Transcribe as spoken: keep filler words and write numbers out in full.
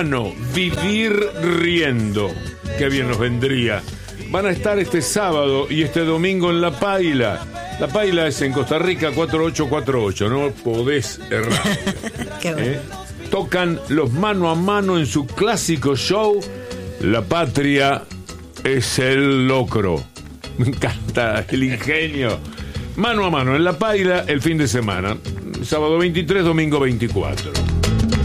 mano, vivir riendo. Qué bien nos vendría. Van a estar este sábado y este domingo en La Paila. La Paila es en Costa Rica cuatro ocho cuatro ocho, no podés errar. Qué bueno. ¿Eh? Tocan los Mano a Mano en su clásico show La Patria es el Locro. Me encanta el ingenio. Mano a Mano en La Paila el fin de semana. Sábado veintitrés, domingo veinticuatro.